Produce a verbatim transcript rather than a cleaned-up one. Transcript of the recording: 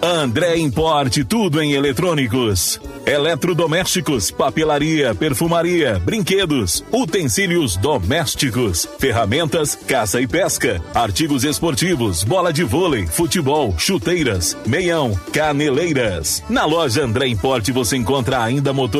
André Importe, tudo em eletrônicos, eletrodomésticos, papelaria, perfumaria, brinquedos, utensílios domésticos, ferramentas, caça e pesca, artigos esportivos, bola de vôlei, futebol, chuteiras, meião, caneleiras. Na loja André Importe você encontra ainda motor